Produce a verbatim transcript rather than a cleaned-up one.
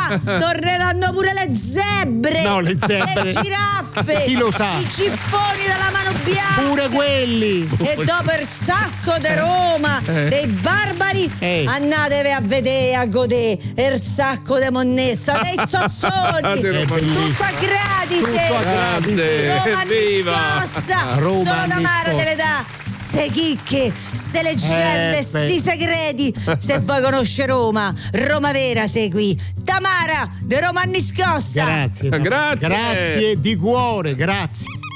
Ma torneranno pure le zebre. No, le zebre. Le giraffe. Chi lo sa? I ciffoni della mano bianca. Pure quelli. E dopo il sacco di Roma, Eh. dei barbari, Eh. andatevi a vedere, a godere il sacco di monnezza, dei zozzoni. È Tutto bellissimo. a gratis. Tutto a gratis. Roma Evviva. niscossa. Roma Solo Tamara niscossa. te le dà. Ste chicche, ste leggende, Eh, sti beh. segreti. Se vuoi conoscere Roma, Roma vera sei qui. Tamara di Roma niscossa. Grazie. Grazie. Grazie di cuore, grazie.